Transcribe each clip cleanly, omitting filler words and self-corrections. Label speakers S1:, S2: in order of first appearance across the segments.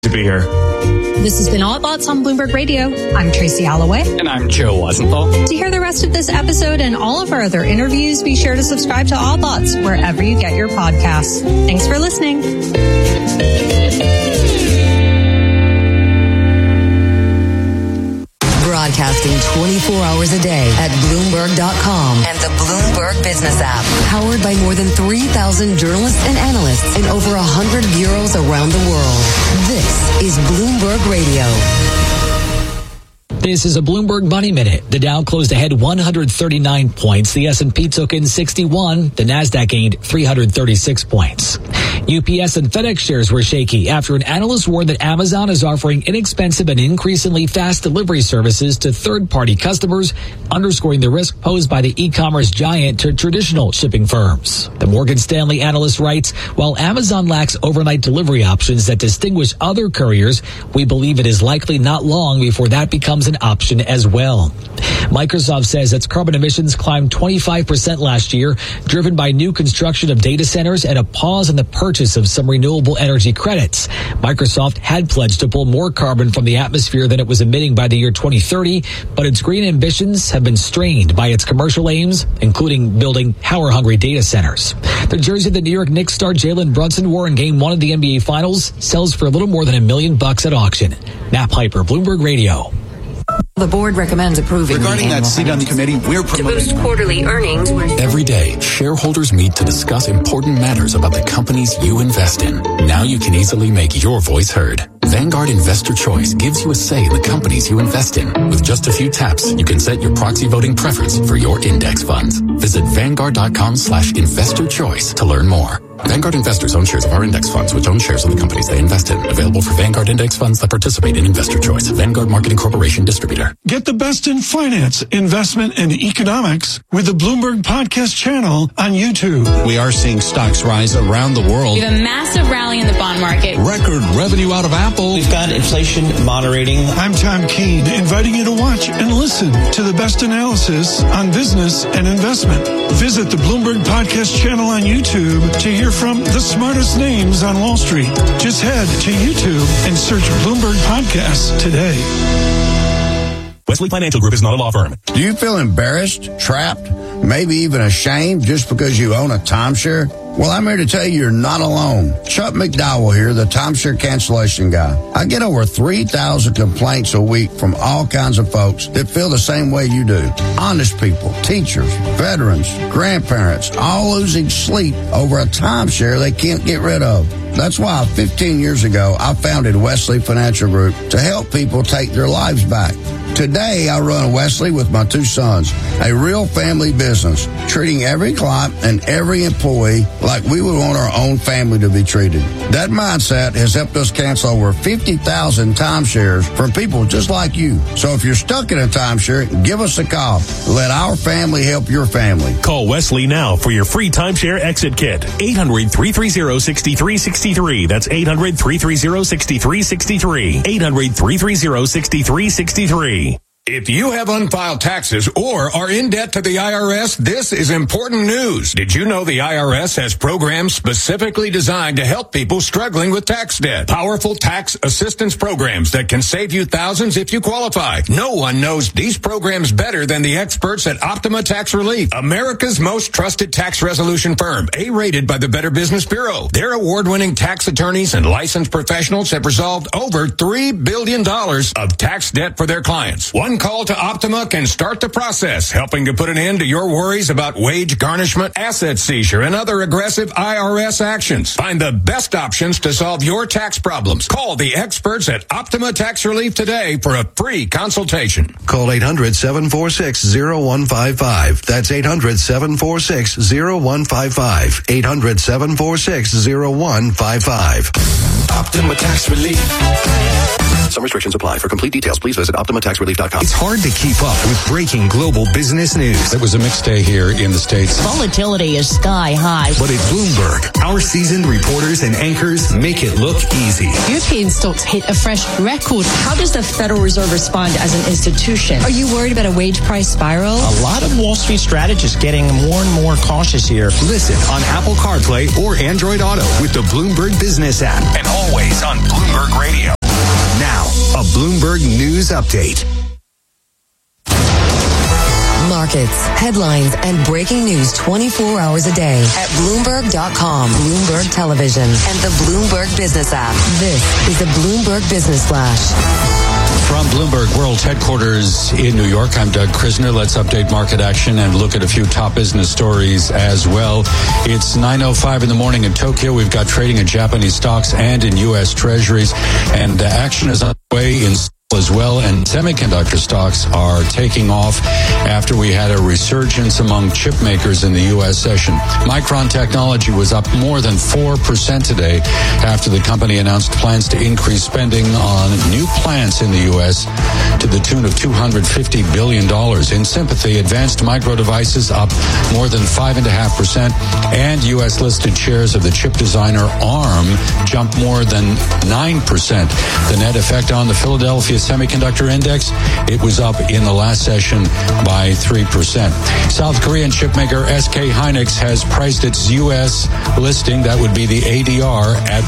S1: to be here.
S2: This has been All Thoughts on Bloomberg Radio. I'm Tracy Alloway.
S1: And I'm Joe Weisenthal.
S2: To hear the rest of this episode and all of our other interviews, be sure to subscribe to All Thoughts wherever you get your podcasts. Thanks for listening.
S3: Broadcasting 24 hours a day at Bloomberg.com and the Bloomberg Business app. Powered by more than 3,000 journalists and analysts in over 100 bureaus around the world. This is Bloomberg Radio.
S4: This is a Bloomberg Money Minute. The Dow closed ahead 139 points. The S&P took in 61. The Nasdaq gained 336 points. UPS and FedEx shares were shaky after an analyst warned that Amazon is offering inexpensive and increasingly fast delivery services to third-party customers, underscoring the risk posed by the e-commerce giant to traditional shipping firms. The Morgan Stanley analyst writes, while Amazon lacks overnight delivery options that distinguish other couriers, we believe it is likely not long before that becomes an option as well. Microsoft says its carbon emissions climbed 25% last year, driven by new construction of data centers and a pause in the purchase of some renewable energy credits. Microsoft had pledged to pull more carbon from the atmosphere than it was emitting by the year 2030, but its green ambitions have been strained by its commercial aims, including building power-hungry data centers. The jersey the New York Knicks star Jalen Brunson wore in Game 1 of the NBA Finals sells for a little more than $1 million at auction. Nat Piper, Bloomberg Radio.
S3: The board recommends approving.
S5: Regarding that seat on the committee, we're
S3: to boost quarterly earnings.
S6: Every day, shareholders meet to discuss important matters about the companies you invest in. Now you can easily make your voice heard. Vanguard Investor Choice gives you a say in the companies you invest in. With just a few taps, you can set your proxy voting preference for your index funds. Visit Vanguard.com/investor choice to learn more. Vanguard investors own shares of our index funds, which own shares of the companies they invest in. Available for Vanguard index funds that participate in Investor Choice. Vanguard Marketing Corporation distributor.
S7: Get the best in finance, investment, and economics with the Bloomberg Podcast channel on YouTube.
S5: We are seeing stocks rise around the world.
S8: We have a massive rally in the bond market.
S5: Record revenue out of Apple.
S9: We've got inflation moderating.
S7: I'm Tom Keene, inviting you to watch and listen to the best analysis on business and investment. Visit the Bloomberg Podcast channel on YouTube to hear from the smartest names on Wall Street. Just head to YouTube and search Bloomberg Podcasts today.
S10: Wesley Financial Group is not a law firm.
S11: Do you feel embarrassed, trapped, maybe even ashamed just because you own a timeshare? Well, I'm here to tell you you're not alone. Chuck McDowell here, the timeshare cancellation guy. I get over 3,000 complaints a week from all kinds of folks that feel the same way you do. Honest people, teachers, veterans, grandparents, all losing sleep over a timeshare they can't get rid of. That's why 15 years ago, I founded Wesley Financial Group to help people take their lives back. Today, I run Wesley with my two sons, a real family business, treating every client and every employee like we would want our own family to be treated. That mindset has helped us cancel over 50,000 timeshares from people just like you. So if you're stuck in a timeshare, give us a call. Let our family help your family.
S10: Call Wesley now for your free timeshare exit kit. 800-330-6363. That's 800-330-6363. 800-330-6363.
S12: If you have unfiled taxes or are in debt to the IRS, this is important news. Did you know the IRS has programs specifically designed to help people struggling with tax debt? Powerful tax assistance programs that can save you thousands if you qualify. No one knows these programs better than the experts at Optima Tax Relief, America's most trusted tax resolution firm, A-rated by the Better Business Bureau. Their award-winning tax attorneys and licensed professionals have resolved over $3 billion of tax debt for their clients. One call to Optima can start the process, helping to put an end to your worries about wage garnishment, asset seizure, and other aggressive IRS actions. Find the best options to solve your tax problems. Call the experts at Optima Tax Relief today for a free consultation.
S13: Call 800-746-0155. That's 800-746-0155. 800-746-0155.
S5: Optima Tax Relief.
S13: Some restrictions apply. For complete details, please visit OptimaTaxRelief.com.
S14: It's hard to keep up with breaking global business news.
S15: It was a mixed day here in the States.
S16: Volatility is sky high.
S14: But at Bloomberg, our seasoned reporters and anchors make it look easy.
S16: European stocks hit a fresh record. How does the Federal Reserve respond as an institution? Are you worried about a wage price spiral?
S9: A lot of Wall Street strategists getting more and more cautious here.
S14: Listen on Apple CarPlay or Android Auto with the Bloomberg Business app.
S10: And always on Bloomberg Radio.
S14: Bloomberg News Update.
S3: Markets, headlines, and breaking news 24 hours a day at Bloomberg.com, Bloomberg Television, and the Bloomberg Business app. This is the Bloomberg Business Flash.
S15: From Bloomberg World Headquarters in New York, I'm Doug Krisner. Let's update market action and look at a few top business stories as well. It's 9:05 in the morning in Tokyo. We've got trading in Japanese stocks and in U.S. Treasuries, and action is underway in as well, and semiconductor stocks are taking off after we had a resurgence among chip makers in the U.S. session. Micron Technology was up more than 4% today after the company announced plans to increase spending on new plants in the U.S. to the tune of $250 billion. In sympathy, Advanced Micro Devices up more than 5.5%, and U.S.-listed shares of the chip designer ARM jumped more than 9%. The net effect on the Philadelphia Semiconductor Index, it was up in the last session by 3%. South Korean chipmaker SK Hynix has priced its U.S. listing, that would be the ADR, at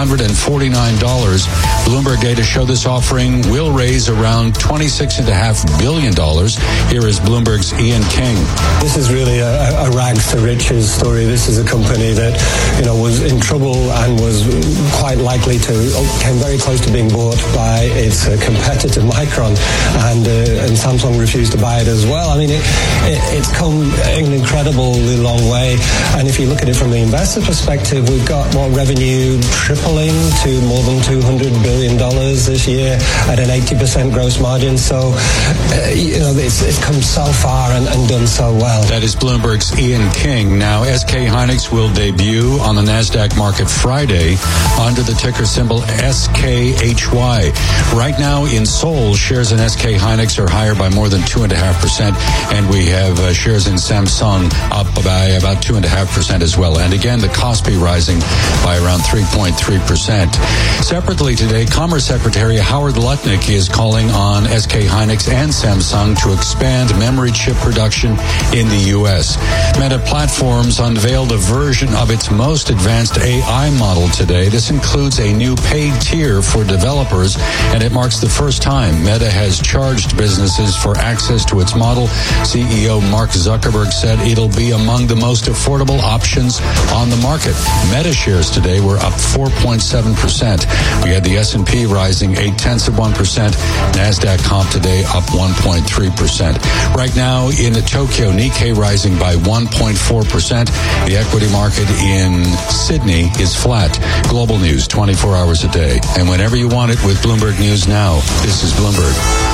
S15: $149. Bloomberg data show this offering will raise around $26.5 billion. Here is Bloomberg's Ian King.
S1: This is really a rags to riches story. This is a company that, was in trouble and was quite likely came very close to being bought by its competitor Micron, and Samsung refused to buy it as well. I mean, it's come an incredibly long way, and if you look at it from the investor perspective, we've got revenue tripling to more than $200 billion this year at an 80% gross margin. So, it's come so far and done so well.
S15: That is Bloomberg's Ian King. Now, SK Hynix will debut on the NASDAQ market Friday under the ticker symbol SKHY. Right now in Seoul, shares in SK Hynix are higher by more than 2.5%, and we have shares in Samsung up by about 2.5% as well. And again, the Kospi rising by around 3.3%. Separately today, Commerce Secretary Howard Lutnick is calling on SK Hynix and Samsung to expand memory chip production in the U.S. Meta Platforms unveiled a version of its most advanced AI model today. This includes a new paid tier for developers, and it marks the first time Meta has charged businesses for access to its model. CEO Mark Zuckerberg said it'll be among the most affordable options on the market. Meta shares today were up 4.7%. We had the S&P rising 0.8%. NASDAQ comp today up 1.3%. Right now in Tokyo, Nikkei rising by 1.4%. The equity market in Sydney is flat. Global news 24 hours a day. And whenever you want it with Bloomberg News Now, this is Bloomberg.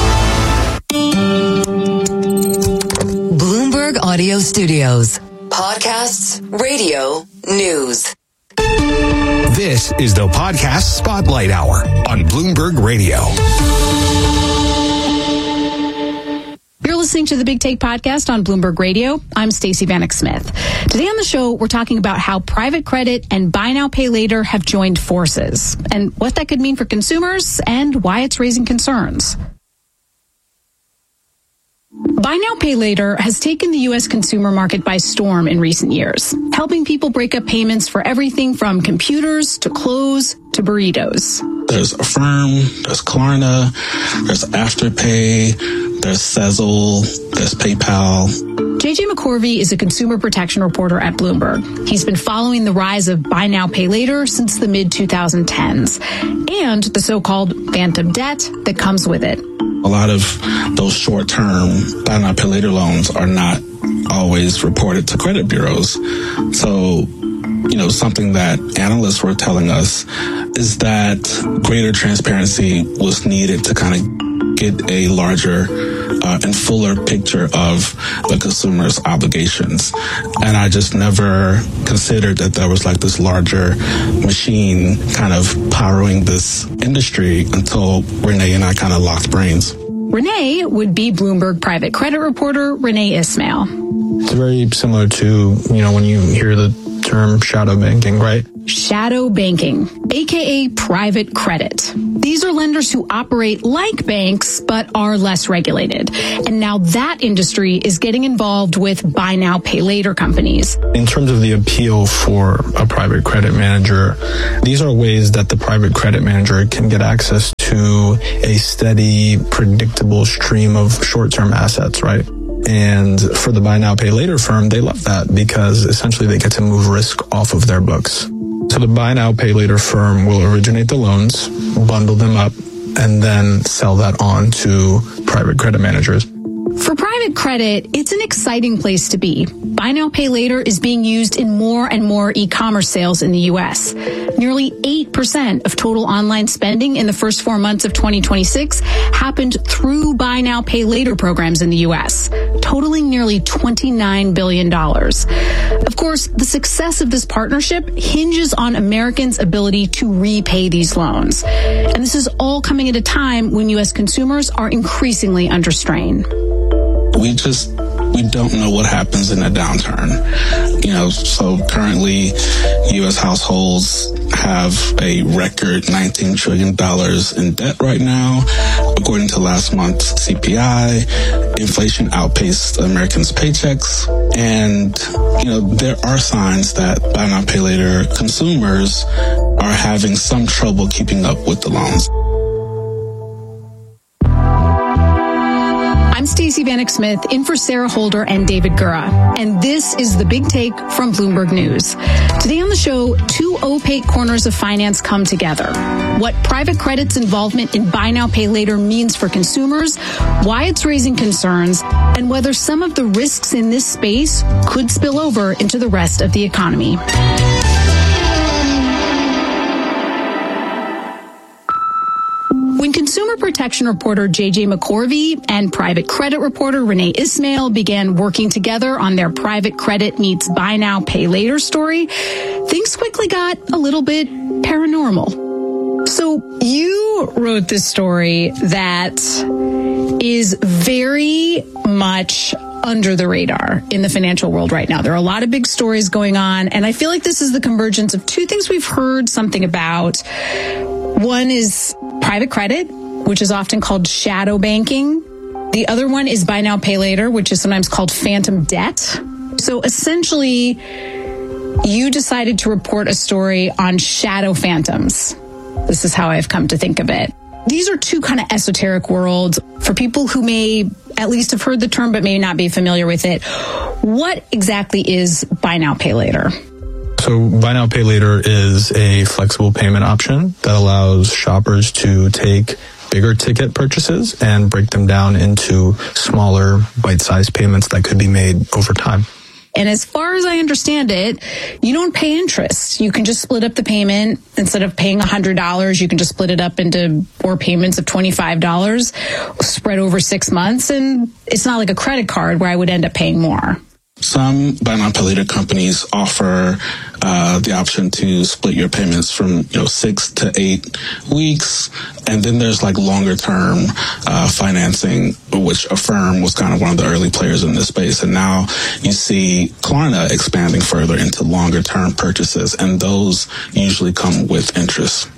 S3: Bloomberg Audio Studios. Podcasts, radio, news.
S14: This is the Podcast Spotlight Hour on Bloomberg Radio.
S8: You're listening to the Big Take Podcast on Bloomberg Radio. I'm Stacey Vanek Smith. Today on the show, we're talking about how private credit and buy now, pay later have joined forces, and what that could mean for consumers and why it's raising concerns. Buy now, pay later has taken the U.S. consumer market by storm in recent years, helping people break up payments for everything from computers to clothes to burritos.
S17: There's Affirm, there's Klarna, there's Afterpay, there's Sezzle, there's PayPal.
S8: JJ McCorvey is a consumer protection reporter at Bloomberg. He's been following the rise of buy now, pay later since the mid-2010s and the so-called phantom debt that comes with it.
S17: A lot of those short-term buy now, pay later loans are not always reported to credit bureaus. So, something that analysts were telling us is that greater transparency was needed to kind of get a larger and fuller picture of the consumer's obligations. And I just never considered that there was like this larger machine kind of powering this industry until Renee and I kind of locked brains.
S8: Renee would be Bloomberg private credit reporter Renee Ismail.
S18: It's very similar to, when you hear the term shadow banking, right?
S8: Shadow banking, aka private credit. These are lenders who operate like banks but are less regulated. And now that industry is getting involved with buy now, pay later companies.
S18: In terms of the appeal for a private credit manager, these are ways that the private credit manager can get access to to a steady, predictable stream of short-term assets, right? And for the buy now, pay later firm, they love that because essentially they get to move risk off of their books. So the buy now, pay later firm will originate the loans, bundle them up, and then sell that on to private credit managers.
S8: For private credit, it's an exciting place to be. Buy now, pay later is being used in more and more e-commerce sales in the U.S. Nearly 8% of total online spending in the first 4 months of 2026 happened through buy now, pay later programs in the U.S., totaling nearly $29 billion. Of course, the success of this partnership hinges on Americans' ability to repay these loans. And this is all coming at a time when U.S. consumers are increasingly under strain.
S17: We don't know what happens in a downturn. So currently U.S. households have a record $19 trillion in debt right now. According to last month's CPI, inflation outpaced Americans' paychecks. And, there are signs that buy now, pay later consumers are having some trouble keeping up with the loans.
S8: I'm Stacey Vanek Smith, in for Sarah Holder and David Gura, and this is the Big Take from Bloomberg News. Today on the show, two opaque corners of finance come together. What private credit's involvement in buy now, pay later means for consumers, why it's raising concerns, and whether some of the risks in this space could spill over into the rest of the economy. When consumer protection reporter J.J. McCorvey and private credit reporter Renee Ismail began working together on their private credit meets buy now, pay later story, things quickly got a little bit paranormal. So you wrote this story that is very much under the radar in the financial world right now. There are a lot of big stories going on, and I feel like this is the convergence of two things we've heard something about. One is private credit, which is often called shadow banking. The other one is buy now, pay later, which is sometimes called phantom debt. So essentially, you decided to report a story on shadow phantoms. This is how I've come to think of it. These are two kind of esoteric worlds for people who may at least have heard the term but may not be familiar with it. What exactly is buy now, pay later?
S18: So buy now, pay later is a flexible payment option that allows shoppers to take bigger ticket purchases and break them down into smaller bite-sized payments that could be made over time.
S8: And as far as I understand it, you don't pay interest. You can just split up the payment. Instead of paying $100, you can just split it up into 4 payments of $25 spread over 6 months. And it's not like a credit card where I would end up paying more.
S17: Some buy now, pay later companies offer the option to split your payments from 6 to 8 weeks, and then there's like longer term financing, which Affirm was kind of one of the early players in this space, and now you see Klarna expanding further into longer term purchases, and those usually come with interest.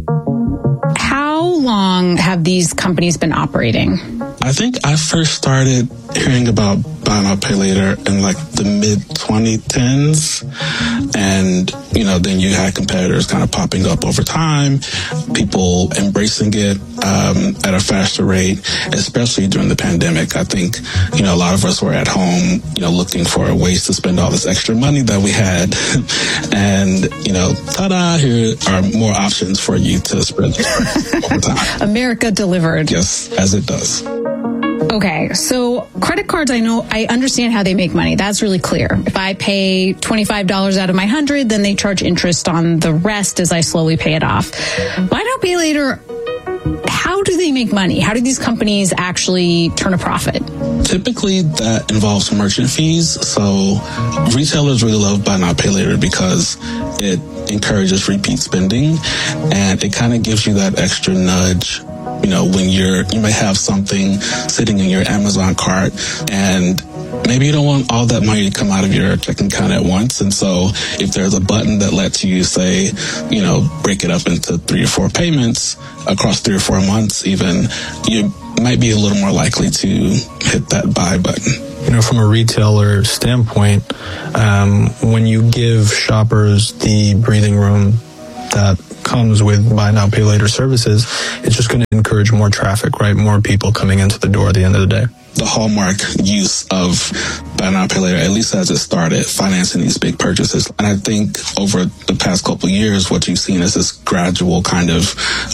S8: How long have these companies been operating?
S17: I think I first started hearing about buy now, pay later in like the mid 2010s. And, then you had competitors kind of popping up over time, people embracing it at a faster rate, especially during the pandemic. I think, a lot of us were at home, looking for ways to spend all this extra money that we had. And, ta-da, here are more options for you to spread over time.
S8: America delivered.
S17: Yes, as it does.
S8: Okay, so credit cards, I understand how they make money. That's really clear. If I pay $25 out of my $100, then they charge interest on the rest as I slowly pay it off. Buy now, pay later, how do they make money? How do these companies actually turn a profit?
S17: Typically, that involves merchant fees. So retailers really love buy now, pay later because it encourages repeat spending, and it kind of gives you that extra nudge. When you may have something sitting in your Amazon cart and maybe you don't want all that money to come out of your checking account at once. And so if there's a button that lets you say, break it up into 3 or 4 payments across 3 or 4 months, even, you might be a little more likely to hit that buy button.
S18: From a retailer standpoint, when you give shoppers the breathing room that comes with buy now, pay later services, it's just going to encourage more traffic, right? More people coming into the door at the end of the day.
S17: The hallmark use of buy now, pay later, at least as it started, financing these big purchases. And I think over the past couple of years, what you've seen is this gradual kind of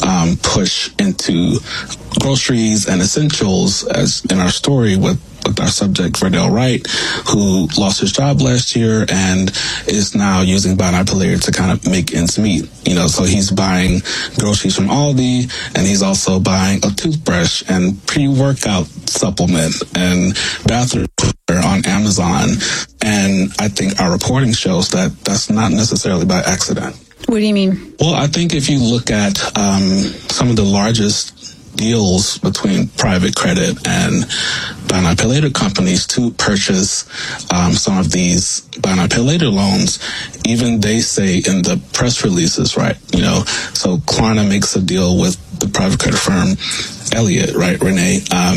S17: push into groceries and essentials, as in our story with our subject, Verdell Wright, who lost his job last year and is now using buy now, pay later to kind of make ends meet. You know, so he's buying groceries from Aldi, and he's also buying a toothbrush and pre-workout supplement and bathroom on Amazon. And I think our reporting shows that that's not necessarily by accident.
S8: What do you mean?
S17: Well, I think if you look at some of the largest deals between private credit and buy now, pay later companies to purchase some of these buy now, pay later loans, even they say in the press releases, right? You know, so Klarna makes a deal with the private credit firm Elliott, right, Renee?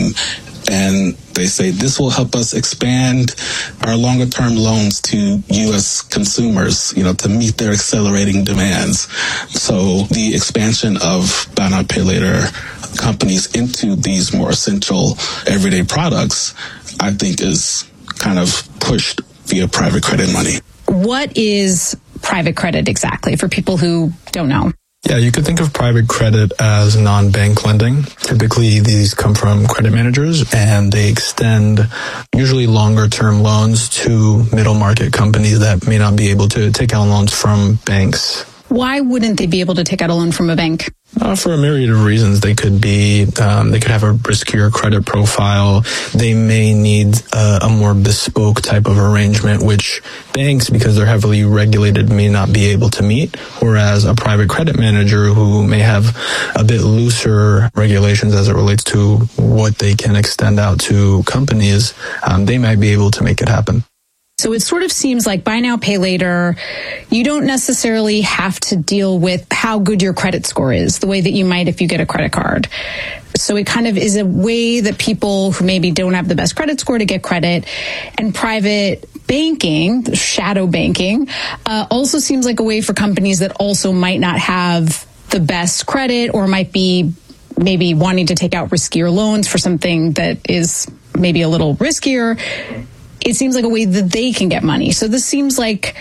S17: And they say this will help us expand our longer term loans to U.S. consumers, you know, to meet their accelerating demands. So the expansion of buy now, pay later companies into these more essential everyday products, I think is kind of pushed via private credit money.
S8: What is private credit exactly for people who don't know?
S18: Yeah, you could think of private credit as non-bank lending. Typically, these come from credit managers, and they extend usually longer-term loans to middle-market companies that may not be able to take out loans from banks.
S8: Why wouldn't they be able to take out a loan from a bank?
S18: For a myriad of reasons. They could be, they could have a riskier credit profile. They may need a more bespoke type of arrangement, which banks, because they're heavily regulated, may not be able to meet. Whereas a private credit manager who may have a bit looser regulations as it relates to what they can extend out to companies, they might be able to make it happen.
S8: So it sort of seems like buy now, pay later, you don't necessarily have to deal with how good your credit score is, the way that you might if you get a credit card. So it kind of is a way that people who maybe don't have the best credit score to get credit. And private banking, shadow banking, also seems like a way for companies that also might not have the best credit or might be maybe wanting to take out riskier loans for something that is maybe a little riskier. It seems like a way that they can get money. So this seems like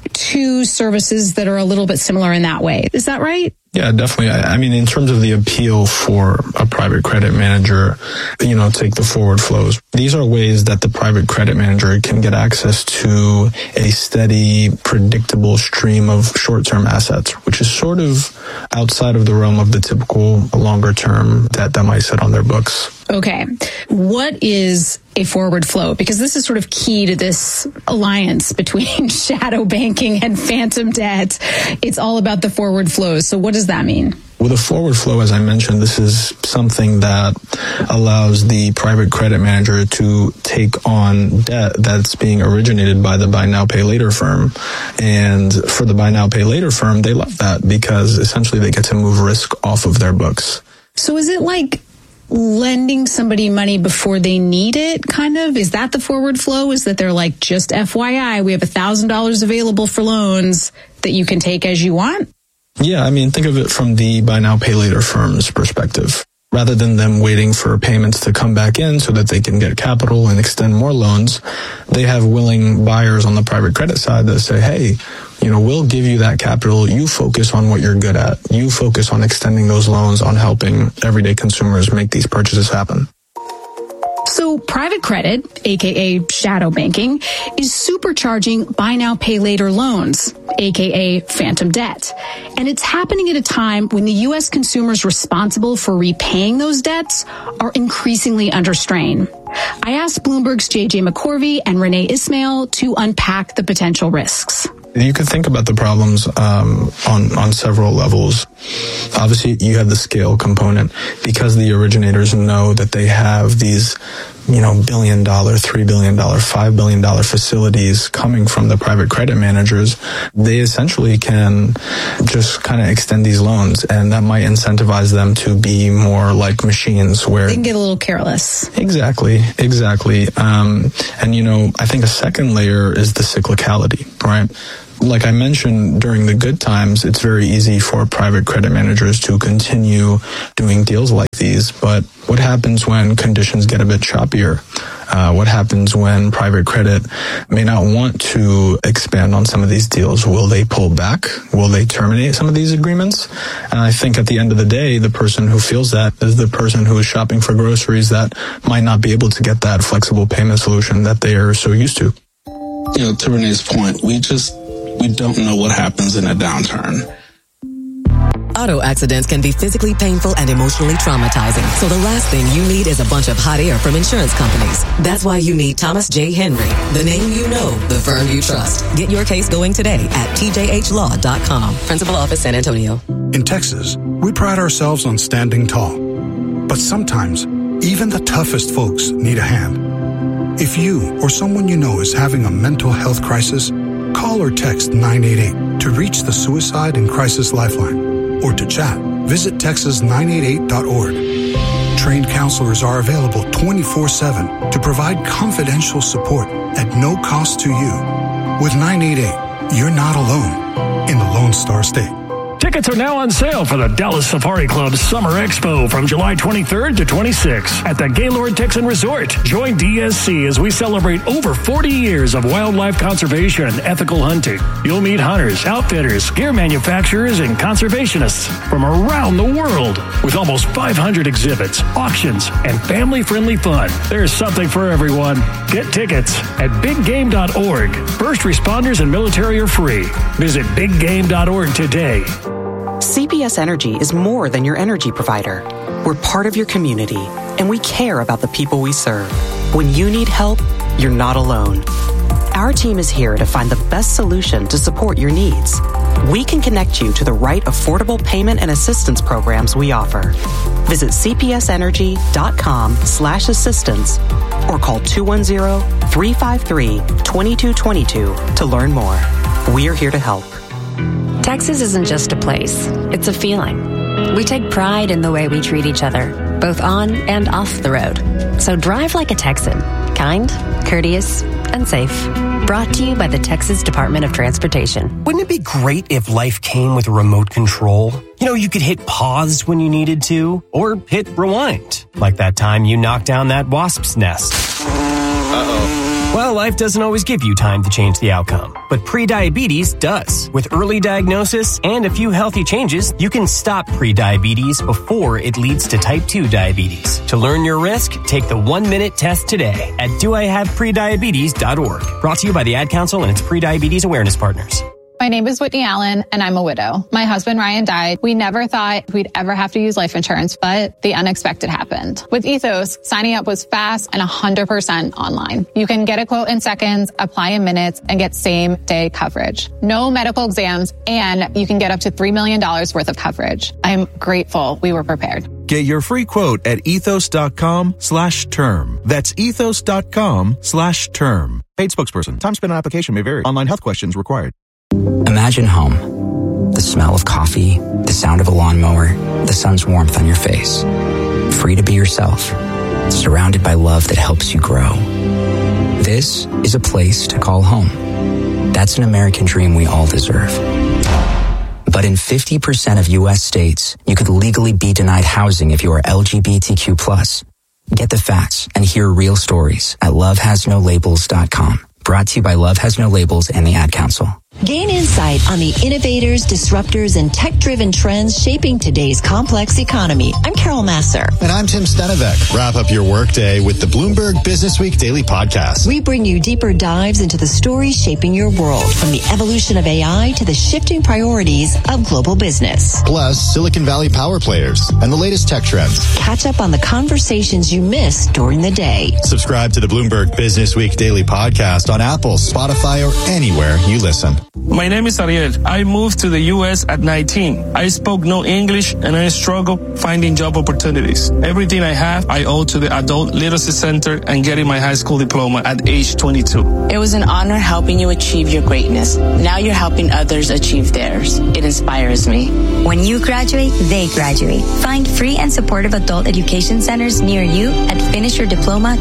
S8: two services that are a little bit similar in that way. Is that right?
S18: Yeah, definitely. I mean, in terms of the appeal for a private credit manager, you know, take the forward flows. These are ways that the private credit manager can get access to a steady, predictable stream of short-term assets, which is sort of outside of the realm of the typical longer-term debt that might sit on their books.
S8: Okay. What is a forward flow? Because this is sort of key to this alliance between shadow banking and phantom debt. It's all about the forward flows. So what does that mean?
S18: With a forward flow, as I mentioned, this is something that allows the private credit manager to take on debt that's being originated by the buy now, pay later firm. And for the buy now, pay later firm, they love that because essentially they get to move risk off of their books.
S8: So is it like lending somebody money before they need it, kind of? Is that the forward flow? Is that they're like, just FYI, we have $1,000 available for loans that you can take as you want?
S18: Yeah, I mean, think of it from the buy now, pay later firm's perspective. Rather than them waiting for payments to come back in so that they can get capital and extend more loans, they have willing buyers on the private credit side that say, hey, you know, we'll give you that capital. You focus on what you're good at. You focus on extending those loans, on helping everyday consumers make these purchases happen.
S8: So private credit, aka shadow banking, is supercharging buy now, pay later loans, aka phantom debt. And it's happening at a time when the U.S. consumers responsible for repaying those debts are increasingly under strain. I asked Bloomberg's J.J. McCorvey and Renee Ismail to unpack the potential risks.
S18: You could think about the problems on several levels. Obviously, you have the scale component because the originators know that they have these, you know, $1 billion, $3 billion, $5 billion facilities coming from the private credit managers. They essentially can just kind of extend these loans, and that might incentivize them to be more like machines where
S8: they can get a little careless.
S18: Exactly. And, you know, I think a second layer is the cyclicality, right? Like I mentioned, during the good times, it's very easy for private credit managers to continue doing deals like these. But what happens when conditions get a bit choppier? What happens when private credit may not want to expand on some of these deals? Will they pull back? Will they terminate some of these agreements? And I think at the end of the day, the person who feels that is the person who is shopping for groceries that might not be able to get that flexible payment solution that they are so used to.
S17: You know, to Renee's point, we don't know what happens in a downturn.
S3: Auto accidents can be physically painful and emotionally traumatizing. So the last thing you need is a bunch of hot air from insurance companies. That's why you need Thomas J. Henry, the name you know, the firm you trust. Get your case going today at tjhlaw.com. Principal Office, San Antonio.
S19: In Texas, we pride ourselves on standing tall. But sometimes, even the toughest folks need a hand. If you or someone you know is having a mental health crisis, call or text 988 to reach the Suicide and Crisis Lifeline. Or to chat, visit texas988.org. Trained counselors are available 24/7 to provide confidential support at no cost to you. With 988, you're not alone in the Lone Star State.
S20: Tickets are now on sale for the Dallas Safari Club's Summer Expo from July 23rd to 26th at the Gaylord Texan Resort. Join DSC as we celebrate over 40 years of wildlife conservation and ethical hunting. You'll meet hunters, outfitters, gear manufacturers, and conservationists from around the world. With almost 500 exhibits, auctions, and family-friendly fun, there's something for everyone. Get tickets at biggame.org. First responders and military are free. Visit biggame.org today.
S21: CPS Energy is more than your energy provider. We're part of your community, and we care about the people we serve. When you need help, you're not alone. Our team is here to find the best solution to support your needs. We can connect you to the right affordable payment and assistance programs we offer. Visit cpsenergy.com/assistance or call 210-353-2222 to learn more. We're here to help.
S22: Texas isn't just a place, it's a feeling. We take pride in the way we treat each other, both on and off the road. So drive like a Texan, kind, courteous, and safe. Brought to you by the Texas Department of Transportation.
S23: Wouldn't it be great if life came with a remote control? You know, you could hit pause when you needed to, or hit rewind, like that time you knocked down that wasp's nest. Uh-oh. Well, life doesn't always give you time to change the outcome, but prediabetes does. With early diagnosis and a few healthy changes, you can stop prediabetes before it leads to type 2 diabetes. To learn your risk, take the 1-minute test today at doihaveprediabetes.org. Brought to you by the Ad Council and its prediabetes awareness partners.
S24: My name is Whitney Allen, and I'm a widow. My husband, Ryan, died. We never thought we'd ever have to use life insurance, but the unexpected happened. With Ethos, signing up was fast and 100% online. You can get a quote in seconds, apply in minutes, and get same-day coverage. No medical exams, and you can get up to $3 million worth of coverage. I'm grateful we were prepared.
S25: Get your free quote at ethos.com/term. That's ethos.com/term. Paid spokesperson. Time spent on application may vary. Online health questions required.
S26: Imagine home. The smell of coffee, the sound of a lawnmower, the sun's warmth on your face. Free to be yourself. Surrounded by love that helps you grow. This is a place to call home. That's an American dream we all deserve. But in 50% of U.S. states, you could legally be denied housing if you are LGBTQ+. Get the facts and hear real stories at lovehasnolabels.com. Brought to you by Love Has No Labels and the Ad Council.
S27: Gain insight on the innovators, disruptors, and tech-driven trends shaping today's complex economy. I'm Carol Masser.
S28: And I'm Tim Stenevec. Wrap up your workday with the Bloomberg Business Week Daily Podcast.
S27: We bring you deeper dives into the stories shaping your world, from the evolution of AI to the shifting priorities of global business.
S28: Plus, Silicon Valley power players and the latest tech trends.
S27: Catch up on the conversations you missed during the day.
S28: Subscribe to the Bloomberg Business Week Daily Podcast on Apple, Spotify, or anywhere you listen.
S29: My name is Ariel. I moved to the U.S. at 19. I spoke no English and I struggled finding job opportunities. Everything I have, I owe to the Adult Literacy Center and getting my high school diploma at age 22.
S30: It was an honor helping you achieve your greatness. Now you're helping others achieve theirs. It inspires me.
S31: When you graduate, they graduate. Find free and supportive adult education centers near you at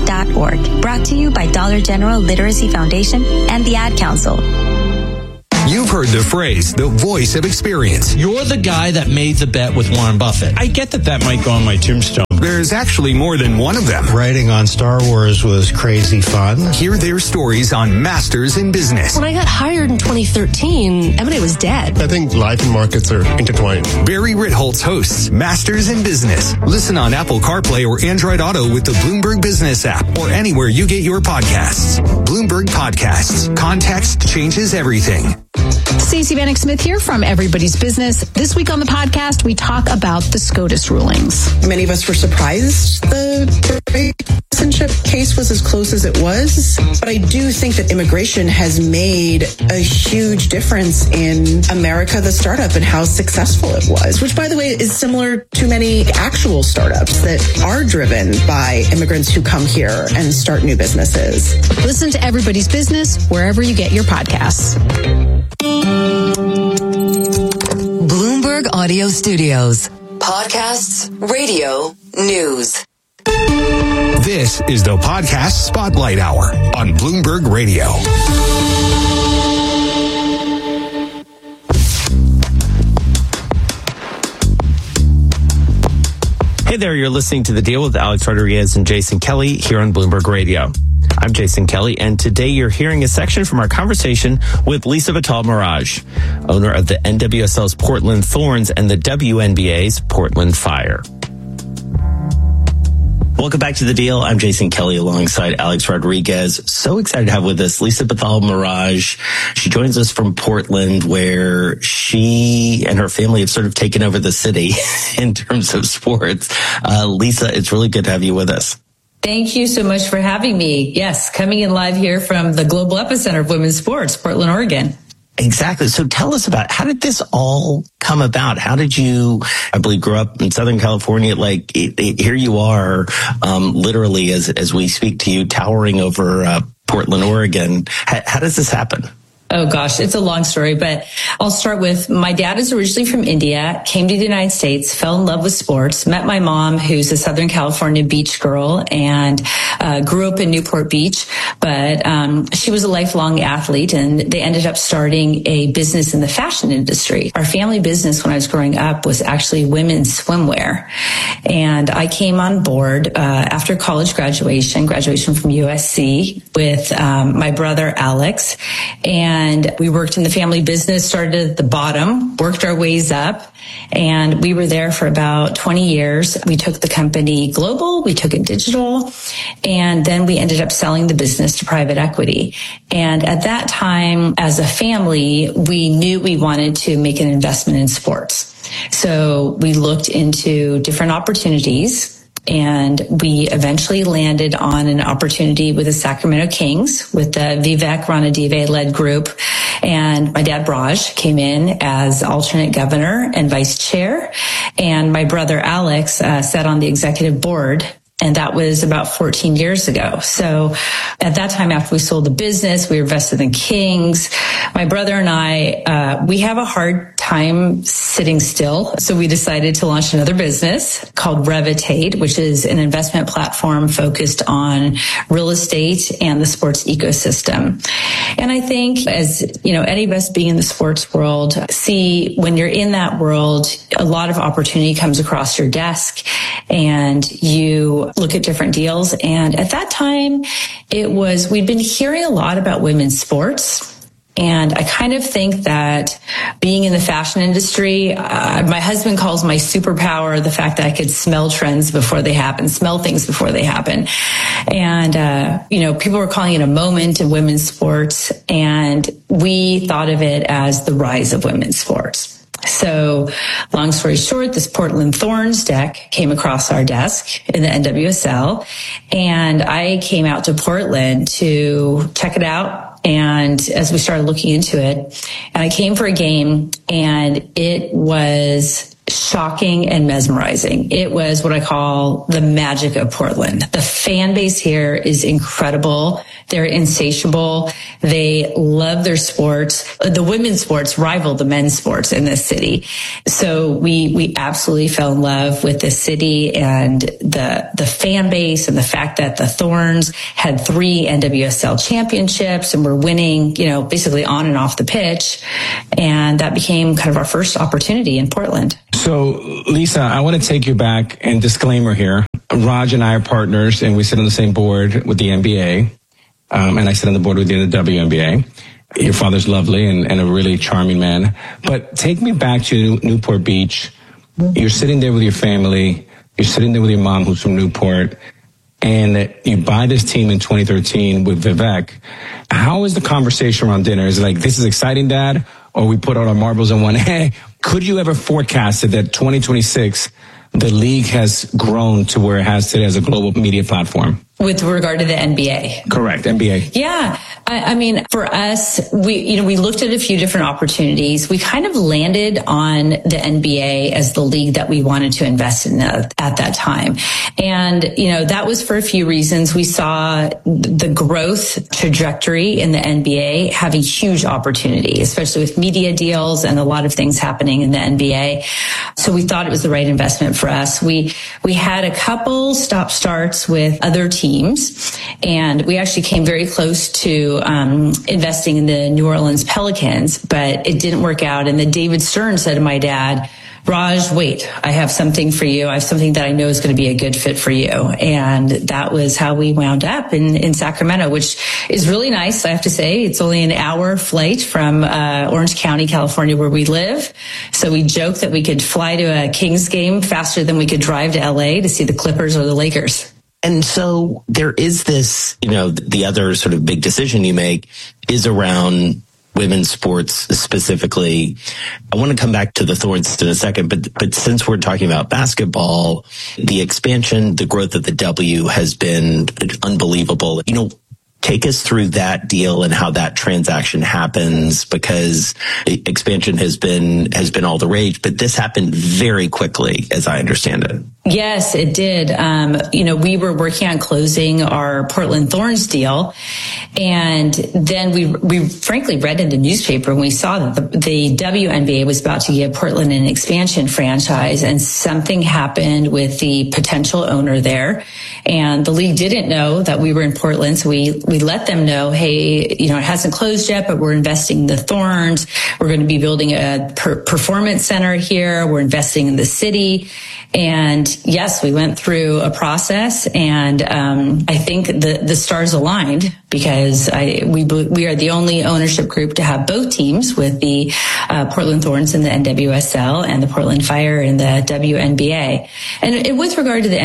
S31: finishyourdiploma.org. Brought to you by Dollar General Literacy Foundation and the Ad Council.
S14: You've heard the phrase, the voice of experience.
S2: You're the guy that made the bet with Warren Buffett. I get that might go on my tombstone.
S14: There's actually more than one of them.
S4: Writing on Star Wars was crazy fun.
S14: Hear their stories on Masters in Business.
S5: When I got hired in 2013, M&A was dead.
S6: I think life and markets are intertwined.
S14: Barry Ritholtz hosts Masters in Business. Listen on Apple CarPlay or Android Auto with the Bloomberg Business app or anywhere you get your podcasts. Bloomberg Podcasts. Context changes everything.
S8: Stacey Vanek Smith here from Everybody's Business. This week on the podcast, we talk about the SCOTUS rulings.
S7: Many of us were surprised the citizenship case was as close as it was. But I do think that immigration has made a huge difference in America, the startup, and how successful it was, which, by the way, is similar to many actual startups that are driven by immigrants who come here and start new businesses.
S8: Listen to Everybody's Business wherever you get your podcasts.
S3: Bloomberg Audio Studios. Podcasts, radio, news.
S14: This is the Podcast Spotlight Hour on Bloomberg Radio.
S9: Hey there, you're listening to The Deal with Alex Rodriguez and Jason Kelly here on Bloomberg Radio. I'm Jason Kelly, and today you're hearing a section from our conversation with Lisa Vitale-Merage, owner of the NWSL's Portland Thorns and the WNBA's Portland Fire. Welcome back to The Deal. I'm Jason Kelly alongside Alex Rodriguez. So excited to have with us Lisa Vitale-Merage. She joins us from Portland, where she and her family have sort of taken over the city in terms of sports. Lisa, it's really good to have you with us.
S10: Thank you so much for having me. Yes, coming in live here from the global epicenter of women's sports, Portland, Oregon.
S9: Exactly. So tell us about, how did this all come about? How did you, I believe, grow up in Southern California? Like, here you are, literally, as we speak to you, towering over Portland, Oregon. How does this happen?
S10: Oh gosh, it's a long story, but I'll start with my dad is originally from India, came to the United States, fell in love with sports, met my mom, who's a Southern California beach girl, and grew up in Newport Beach. But she was a lifelong athlete, and they ended up starting a business in the fashion industry. Our family business when I was growing up was actually women's swimwear. And I came on board after college graduation from USC with my brother Alex. And we worked in the family business, started at the bottom, worked our ways up, and we were there for about 20 years. We took the company global, we took it digital, and then we ended up selling the business to private equity. And at that time, as a family, we knew we wanted to make an investment in sports. So we looked into different opportunities. And we eventually landed on an opportunity with the Sacramento Kings with the Vivek Ranadive-led group. And my dad, Braj, came in as alternate governor and vice chair. And my brother, Alex, sat on the executive board. And that was about 14 years ago. So at that time, after we sold the business, we were invested in Kings. My brother and I, we have a hard time sitting still. So we decided to launch another business called Revitate, which is an investment platform focused on real estate and the sports ecosystem. And I think, as you know, any of us being in the sports world, see when you're in that world, a lot of opportunity comes across your desk and you look at different deals. And at that time, we'd been hearing a lot about women's sports. And I kind of think that being in the fashion industry, my husband calls my superpower the fact that I could smell trends before they happen, smell things before they happen. And, people were calling it a moment in women's sports. And we thought of it as the rise of women's sports. So long story short, this Portland Thorns deck came across our desk in the NWSL, and I came out to Portland to check it out. And as we started looking into it, and I came for a game, and it was shocking and mesmerizing. It was what I call the magic of Portland. The fan base here is incredible. They're insatiable. They love their sports. The women's sports rival the men's sports in this city. So we absolutely fell in love with the city and the fan base and the fact that the Thorns had 3 NWSL championships and were winning, basically on and off the pitch. And that became kind of our first opportunity in Portland.
S1: So, Lisa, I want to take you back, and disclaimer here. Raj and I are partners, and we sit on the same board with the NBA, and I sit on the board with the WNBA. Your father's lovely and a really charming man. But take me back to Newport Beach. You're sitting there with your family. You're sitting there with your mom, who's from Newport, and you buy this team in 2013 with Vivek. How is the conversation around dinner? Is it like, this is exciting, Dad? Or we put all our marbles in one egg? Could you ever forecast that 2026, the league has grown to where it has today as a global media platform?
S10: With regard to the NBA?
S1: Correct, NBA.
S10: Yeah. I mean, for us, we looked at a few different opportunities. We kind of landed on the NBA as the league that we wanted to invest in at that time. And, that was for a few reasons. We saw the growth trajectory in the NBA having huge opportunity, especially with media deals and a lot of things happening in the NBA. So we thought it was the right investment for us. We had a couple stop starts with other teams, and we actually came very close to investing in the New Orleans Pelicans, but it didn't work out. And then David Stern said to my dad, Raj, wait, I have something for you. I have something that I know is going to be a good fit for you. And that was how we wound up in Sacramento, which is really nice, I have to say. It's only an hour flight from Orange County, California, where we live. So we joke that we could fly to a Kings game faster than we could drive to LA to see the Clippers or the Lakers.
S9: And so there is this, the other sort of big decision you make is around women's sports specifically. I want to come back to the Thorns in a second, but since we're talking about basketball, the expansion, the growth of the W has been unbelievable. Take us through that deal and how that transaction happens, because expansion has been all the rage, but this happened very quickly, as I understand it.
S10: Yes, it did. We were working on closing our Portland Thorns deal, and then we frankly read in the newspaper and we saw that the WNBA was about to give Portland an expansion franchise, and something happened with the potential owner there, and the league didn't know that we were in Portland, so we let them know, hey, it hasn't closed yet, but we're investing in the Thorns. We're going to be building a performance center here. We're investing in the city. And yes, we went through a process, and I think the stars aligned, because we are the only ownership group to have both teams, with the Portland Thorns in the NWSL and the Portland Fire in the WNBA. And with regard to the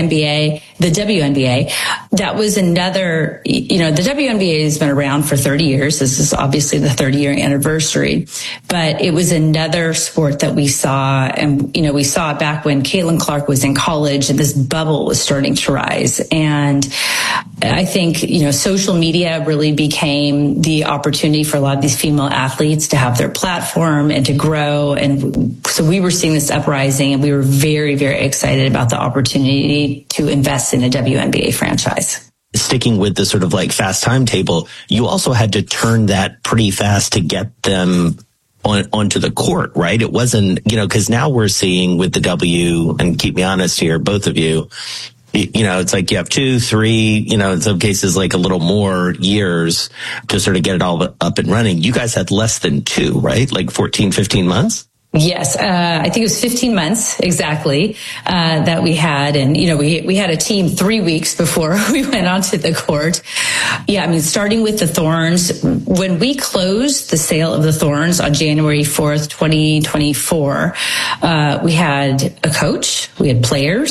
S10: WNBA, that was another, the WNBA has been around for 30 years. This is obviously the 30-year anniversary, but it was another sport that we saw, and we saw it back when Caitlin Clark was in college and this bubble was starting to rise. And I think, social media really became the opportunity for a lot of these female athletes to have their platform and to grow. And so we were seeing this uprising, and we were very, very excited about the opportunity to invest in a WNBA franchise.
S9: Sticking with the sort of like fast timetable, you also had to turn that pretty fast to get them onto the court, right? It wasn't, because now we're seeing with the W, and keep me honest here, both of you, it's like you have 2, 3, in some cases like a little more years to sort of get it all up and running. You guys had less than 2, right? Like 14, 15 months?
S10: Yes, I think it was 15 months exactly that we had, and we had a team 3 weeks before we went onto the court. Yeah, starting with the Thorns, when we closed the sale of the Thorns on January 4th, 2024, we had a coach, we had players,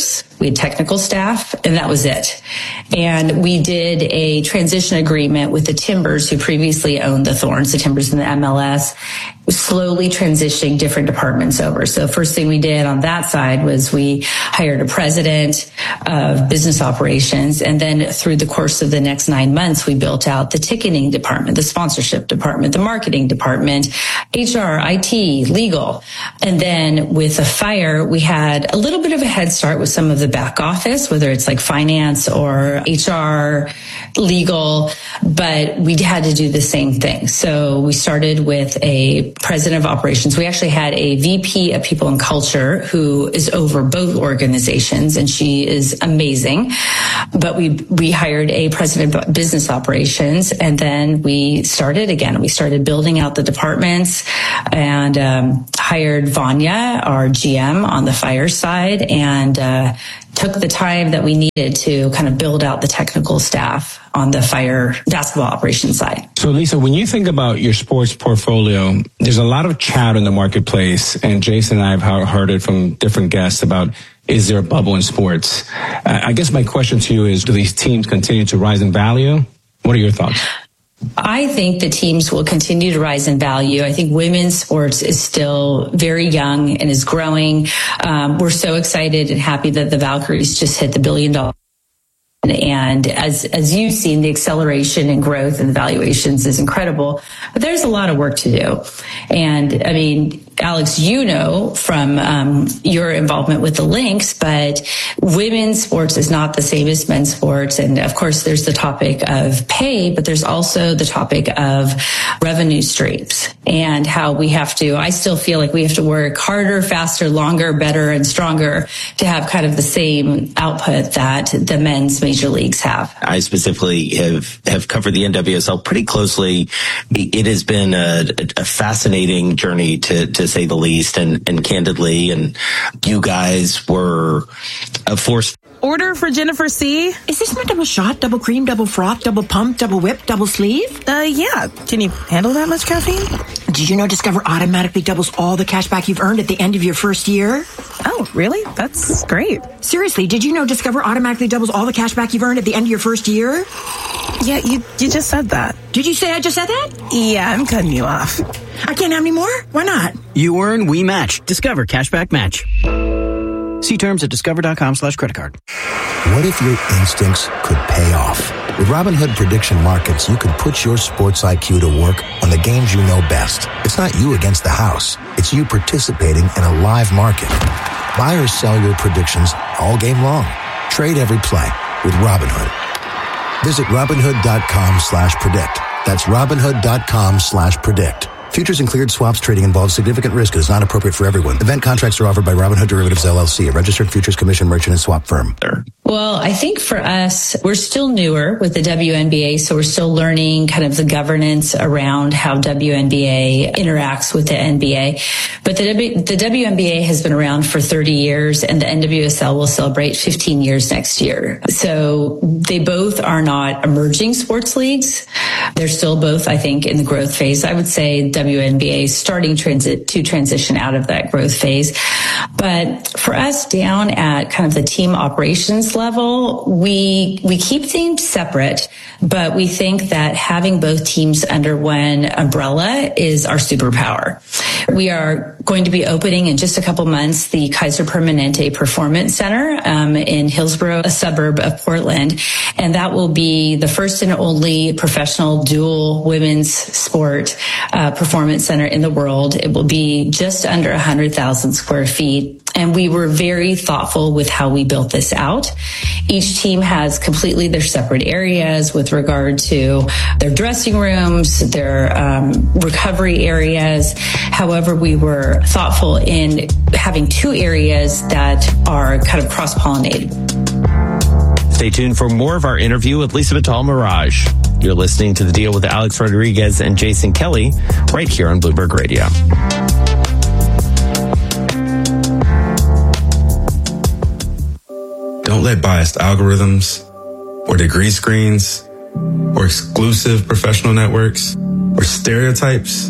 S10: We had technical staff, and that was it. And we did a transition agreement with the Timbers, who previously owned the Thorns, the Timbers in the MLS, slowly transitioning different departments over. So first thing we did on that side was we hired a president of business operations. And then through the course of the next 9 months, we built out the ticketing department, the sponsorship department, the marketing department, HR, IT, legal. And then with the fire, we had a little bit of a head start with some of the back office, whether it's like finance or HR, legal, but we had to do the same thing. So we started with a president of operations. We actually had a VP of people and culture who is over both organizations, and she is amazing. But we hired a president of business operations, and then we started again. We started building out the departments and hired Vanya, our GM, on the fire side, and took the time that we needed to kind of build out the technical staff on the fire basketball operations side.
S1: So Lisa, when you think about your sports portfolio, there's a lot of chat in the marketplace, and Jason and I have heard it from different guests about, is there a bubble in sports? I guess my question to you is, do these teams continue to rise in value? What are your thoughts?
S10: I think the teams will continue to rise in value. I think women's sports is still very young and is growing. We're so excited and happy that the Valkyries just hit the $1 billion. And as you've seen, the acceleration and growth and the valuations is incredible, but there's a lot of work to do. And I mean, Alex, you know from your involvement with the Lynx, but women's sports is not the same as men's sports. And of course, there's the topic of pay, but there's also the topic of revenue streams and how we have to, I still feel like we have to work harder, faster, longer, better, and stronger to have kind of the same output that the men's major leagues have.
S9: I specifically have covered the NWSL pretty closely. It has been a fascinating journey to say the least, and candidly, and you guys were a force.
S11: Order for Jennifer C.
S12: Is this my double shot, double cream, double froth, double pump, double whip, double sleeve?
S11: Yeah. Can you handle that much caffeine?
S12: Did you know Discover automatically doubles all the cash back you've earned at the end of your first year?
S11: Oh, really? That's great.
S12: Seriously, did you know Discover automatically doubles all the cash back you've earned at the end of your first year?
S11: Yeah, you just said that.
S12: Did you say I just said that?
S11: Yeah, I'm cutting you off.
S12: I can't have any more? Why not?
S13: You earn, we match. Discover Cashback Match. See terms at discover.com/creditcard.
S15: What if your instincts could pay off? With Robinhood Prediction Markets, you could put your sports IQ to work on the games you know best. It's not you against the house. It's you participating in a live market. Buy or sell your predictions all game long. Trade every play with Robinhood. Visit Robinhood.com/predict. That's Robinhood.com/predict. Futures and cleared swaps trading involves significant risk and is not appropriate for everyone. Event contracts are offered by Robinhood Derivatives LLC, a registered futures commission merchant and swap firm.
S10: Well, I think for us, we're still newer with the WNBA, so we're still learning kind of the governance around how WNBA interacts with the NBA. But the WNBA has been around for 30 years, and the NWSL will celebrate 15 years next year. So they both are not emerging sports leagues. They're still both, I think, in the growth phase. I would say WNBA is starting to transition out of that growth phase. But for us down at kind of the team operations level, we keep things separate, but we think that having both teams under one umbrella is our superpower. We are going to be opening in just a couple months the Kaiser Permanente Performance Center in Hillsborough, a suburb of Portland, and that will be the first and only professional dual women's sport performance center in the world. It will be just under 100,000 square feet. And we were very thoughtful with how we built this out. Each team has completely their separate areas with regard to their dressing rooms, their recovery areas. However, we were thoughtful in having two areas that are kind of cross-pollinated.
S9: Stay tuned for more of our interview with Lisa Vitale-Mirage. You're listening to The Deal with Alex Rodriguez and Jason Kelly right here on Bloomberg Radio.
S16: Don't let biased algorithms or degree screens or exclusive professional networks or stereotypes.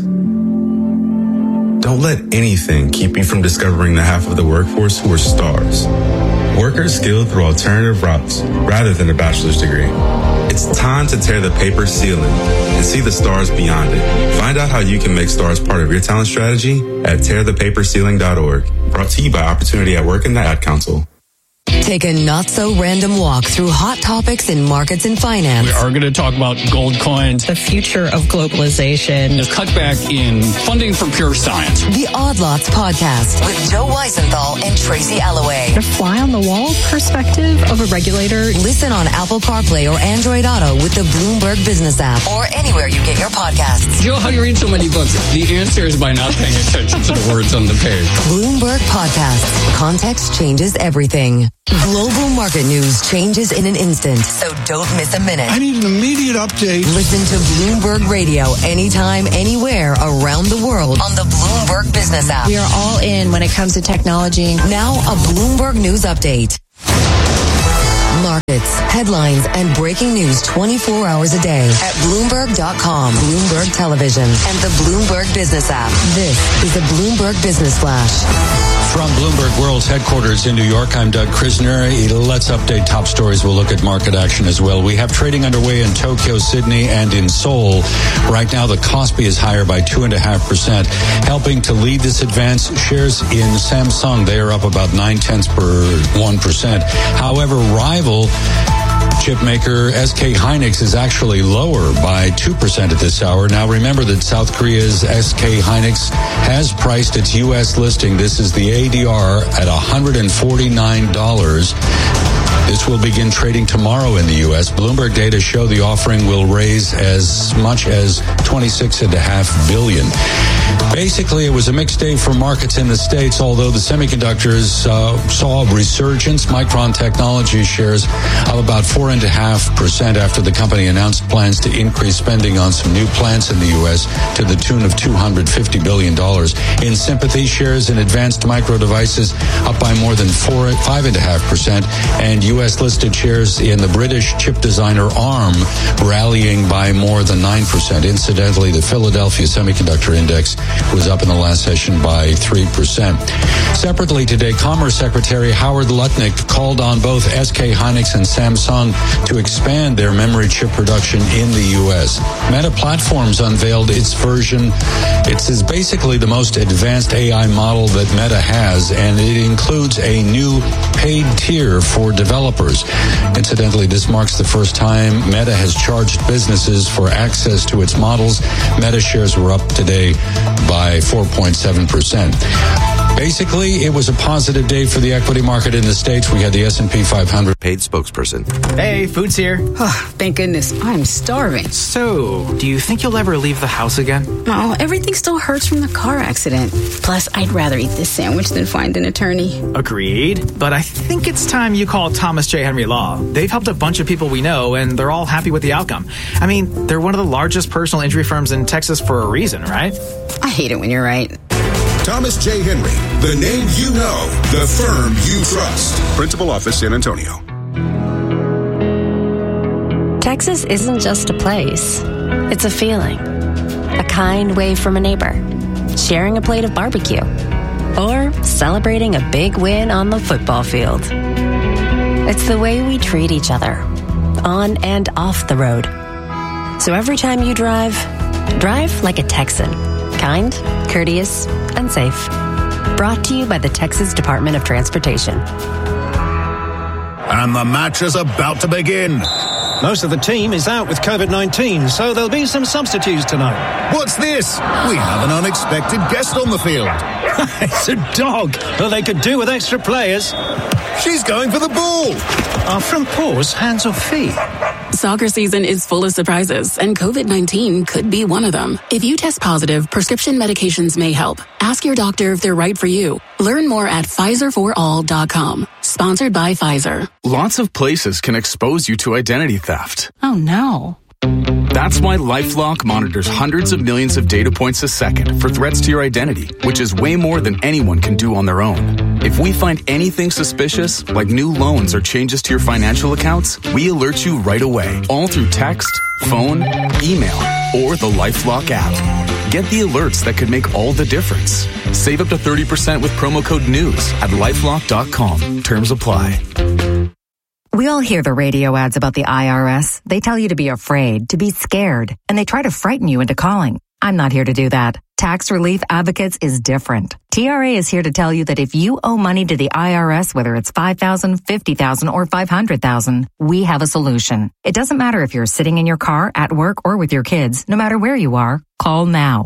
S16: Don't let anything keep you from discovering the half of the workforce who are stars. Workers skilled through alternative routes rather than a bachelor's degree. It's time to tear the paper ceiling and see the stars beyond it. Find out how you can make stars part of your talent strategy at tearthepaperceiling.org. Brought to you by Opportunity at Work and the Ad Council.
S3: Take a not-so-random walk through hot topics in markets and finance.
S2: We are going to talk about gold coins,
S17: the future of globalization,
S2: the cutback in funding for pure science.
S3: The Odd Lots Podcast with Joe Weisenthal and Tracy Alloway.
S8: The fly-on-the-wall perspective of a regulator.
S3: Listen on Apple CarPlay or Android Auto with the Bloomberg Business app or anywhere you get your podcasts.
S2: Joe, how do you read so many books? The answer is by not paying attention to the words on the page.
S3: Bloomberg Podcasts. Context changes everything. Global market news changes in an instant, so don't miss a minute.
S4: I need an immediate update.
S3: Listen to Bloomberg Radio anytime, anywhere around the world on the Bloomberg Business app.
S17: We are all in when it comes to technology.
S3: Now, a Bloomberg News update. Markets, headlines, and breaking news 24 hours a day at Bloomberg.com, Bloomberg Television, and the Bloomberg Business app. This is the Bloomberg Business Flash.
S2: From Bloomberg World's headquarters in New York, I'm Doug Krisner. Let's update top stories. We'll look at market action as well. We have trading underway in Tokyo, Sydney, and in Seoul. Right now, the Kospi is higher by 2.5%. Helping to lead this advance, shares in Samsung, they are up about 0.9%. However, rival chip maker SK Hynix is actually lower by 2% at this hour. Now remember that South Korea's SK Hynix has priced its U.S. listing. This is the ADR at $149. This will begin trading tomorrow in the U.S. Bloomberg data show the offering will raise as much as $26.5 billion. Basically, it was a mixed day for markets in the States, although the semiconductors saw a resurgence. Micron Technology shares up about 4.5% after the company announced plans to increase spending on some new plants in the U.S. to the tune of $250 billion. In sympathy, shares in Advanced Micro Devices up by more than 5.5%, and U.S.-listed shares in the British chip designer ARM rallying by more than 9%. Incidentally, the Philadelphia Semiconductor Index was up in the last session by 3%. Separately today, Commerce Secretary Howard Lutnick called on both SK Hynix and Samsung to expand their memory chip production in the U.S. Meta Platforms unveiled its version. It is basically the most advanced AI model that Meta has, and it includes a new paid tier for developers. Incidentally, this marks the first time Meta has charged businesses for access to its models. Meta shares were up today by 4.7%. Basically, it was a positive day for the equity market in the States. We had the S&P 500
S18: paid spokesperson.
S19: Hey, food's here.
S20: Oh, thank goodness. I'm starving.
S19: So, do you think you'll ever leave the house again?
S20: No, everything still hurts from the car accident. Plus, I'd rather eat this sandwich than find an attorney.
S19: Agreed. But I think it's time you call Thomas J. Henry Law. They've helped a bunch of people we know, and they're all happy with the outcome. I mean, they're one of the largest personal injury firms in Texas for a reason, right?
S20: I hate it when you're right.
S21: Thomas J. Henry, the name you know, the firm you trust. Principal office, San Antonio.
S22: Texas isn't just a place. It's a feeling. A kind wave from a neighbor. Sharing a plate of barbecue. Or celebrating a big win on the football field. It's the way we treat each other. On and off the road. So every time you drive like a Texan. Kind, courteous, and safe. Brought to you by the Texas Department of Transportation.
S21: And the match is about to begin.
S4: Most of the team is out with COVID-19, so there'll be some substitutes tonight.
S21: What's this? We have an unexpected guest on the field.
S4: It's a dog, but they could do with extra players.
S21: She's going for the ball.
S4: Our front paws, hands or feet?
S23: Soccer season is full of surprises, and COVID-19 could be one of them. If you test positive, prescription medications may help. Ask your doctor if they're right for you. Learn more at PfizerForAll.com. Sponsored by Pfizer.
S24: Lots of places can expose you to identity theft.
S8: Oh, no.
S5: That's why LifeLock monitors hundreds of millions of data points a second for threats to your identity, which is way more than anyone can do on their own. If we find anything suspicious, like new loans or changes to your financial accounts, we alert you right away, all through text, phone, email, or the LifeLock app. Get the alerts that could make all the difference. Save up to 30% with promo code NEWS at LifeLock.com. Terms apply.
S6: We all hear the radio ads about the IRS. They tell you to be afraid, to be scared, and they try to frighten you into calling. I'm not here to do that. Tax Relief Advocates is different. TRA is here to tell you that if you owe money to the IRS, whether it's $5,000, $50,000, or $500,000, we have a solution. It doesn't matter if you're sitting in your car, at work, or with your kids. No matter where you are, call now.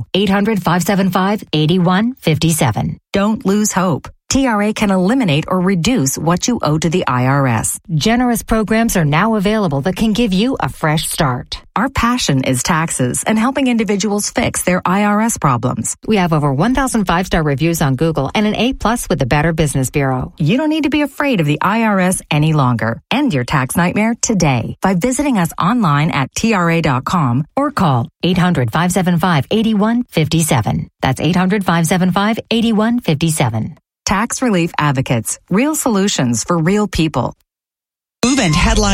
S6: 800-575-8157. Don't lose hope. TRA can eliminate or reduce what you owe to the IRS. Generous programs are now available that can give you a fresh start. Our passion is taxes and helping individuals fix their IRS problems. We have over 1,000 five-star reviews on Google and an A+ with the Better Business Bureau. You don't need to be afraid of the IRS any longer. End your tax nightmare today by visiting us online at TRA.com or call 800-575-8157. That's 800-575-8157. Tax Relief Advocates. Real solutions for real people.
S18: Move and headline